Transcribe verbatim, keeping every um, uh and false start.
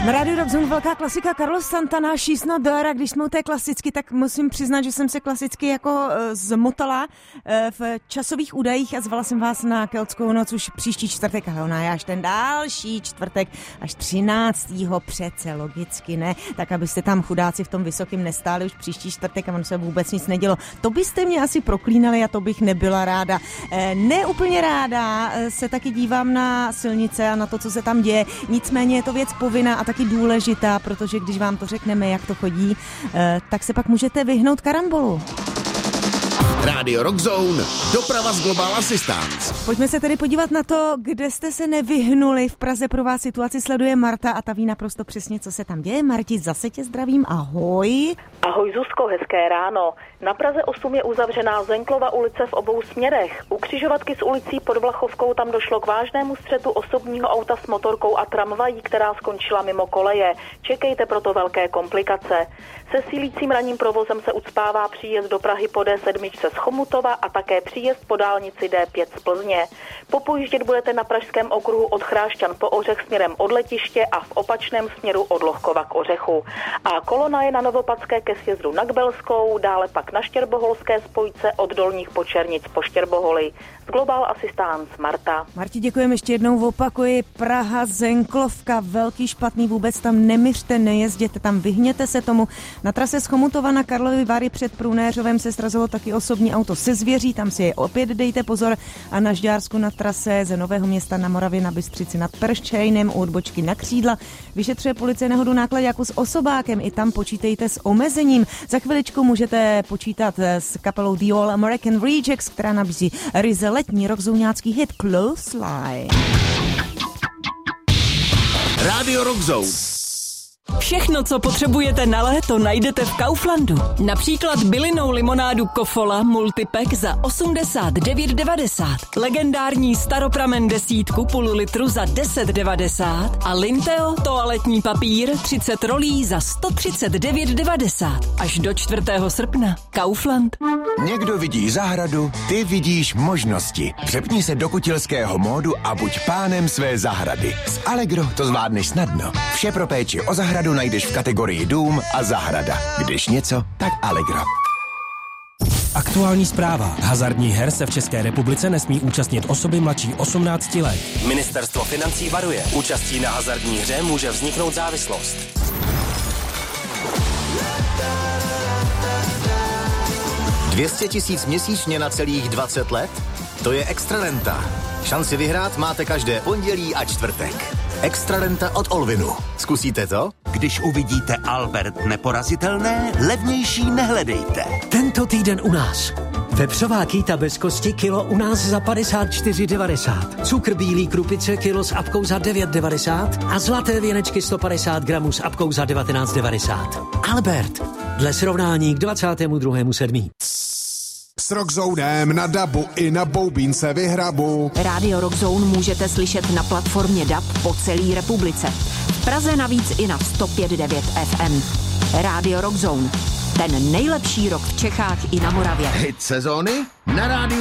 Na Rádiu Rock Zone velká klasika Carlos Santana, She's Not There, a když jsme u té klasicky, tak musím přiznat, že jsem se klasicky jako uh, zmotala uh, v časových údajích a zvala jsem vás na Keltskou noc už příští čtvrtek, ale ona je až ten další čtvrtek, až třináctého přece logicky, ne? Tak abyste tam chudáci v tom vysokým nestáli už příští čtvrtek a ono se vůbec nic nedělo. To byste mě asi proklínali a to bych nebyla ráda. Uh, ne úplně ráda uh, se taky dívám na silnice a na to, co se tam děje, nicméně je to věc povinná a taky důležitá, protože když vám to řekneme, jak to chodí, tak se pak můžete vyhnout karambolu. Rádio Rock Zone, doprava z Global Assistance. Pojďme se tedy podívat na to, kde jste se nevyhnuli. V Praze pro vás situaci sleduje Marta a ta ví naprosto přesně, co se tam děje. Marti, zase tě zdravím, ahoj. Ahoj Zuzko, hezké ráno. Na Praze osm je uzavřená Zenklova ulice v obou směrech. U křižovatky s ulicí pod Vlachovkou tam došlo k vážnému střetu osobního auta s motorkou a tramvají, která skončila mimo koleje. Čekejte proto velké komplikace. Se sílícím ranním provozem se ucpává příjezd do Prahy po D sedm z Chomutova a také příjezd po dálnici D pět z Plzně. Popojíždět budete na pražském okruhu od Chrášťan po Ořech směrem od letiště a v opačném směru od Lohkova k Ořechu. A kolona je na Novopadské ke sjezdu na Kbelskou, dále pak na Štěrboholské spojce od Dolních Počernic po Štěrboholy. Z Global Assistance Marta. Marti, děkujeme, ještě jednou opakuji. Praha, Zenklovka, velký špatný, vůbec tam nemyřte, nejezděte tam, vyhněte se tomu. Na trase z Chomutova na Karlovy Vary před Průnéřovem se srazilo taky osobní auto se zvěří, tam si je opět dejte pozor, a na Žďársku na trase ze Nového Města na Moravě na Bystřici nad Perščejnem u odbočky na Křídla vyšetřuje policie nehodu náklaďáku s osobákem, i tam počítejte s omezením. Za chviličku můžete počítat s kapelou The All American Rejects, která nabízí ryze letní rockzóňácký hit Close Line. Rádio Rock Zone. Všechno, co potřebujete na léto, najdete v Kauflandu. Například bylinnou limonádu Kofola Multipack za osmdesát devět devadesát, legendární staropramen desítku půl litru za deset devadesát a Linteo toaletní papír třicet rolí za sto třicet devět devadesát. Až do čtvrtého srpna. Kaufland. Někdo vidí zahradu, ty vidíš možnosti. Přepni se do kutilského módu a buď pánem své zahrady. S Allegro to zvládneš snadno. Vše pro péči o zahradu najdeš v kategorii dům a zahrada. Když něco, tak Allegro. Aktuální zpráva. Hazardních her se v České republice nesmí účastnit osoby mladší osmnácti let. Ministerstvo financí varuje. Účastí na hazardní hře může vzniknout závislost. dvě stě tisíc měsíčně na celých dvacet let? To je extra renta. Šanci vyhrát máte každé pondělí a čtvrtek. Extra renta od Olvinu. Zkusíte to? Když uvidíte Albert neporazitelné, levnější nehledejte. Tento týden u nás. Vepřová kýta bez kosti kilo u nás za padesát čtyři devadesát. Cukr bílý krupice kilo s apkou za devět devadesát a zlaté věnečky sto padesát gramů s apkou za devatenáct devadesát. Albert. Dle srovnání k dvacátému druhému sedmý S Rockzonem na dabu i na boubínce vyhrabu. Rádio Rockzone můžete slyšet na platformě D A B po celé republice. V Praze navíc i na sto pět devět F M. Rádio Rockzone. Ten nejlepší rock v Čechách i na Moravě. Hit sezóny na rádiu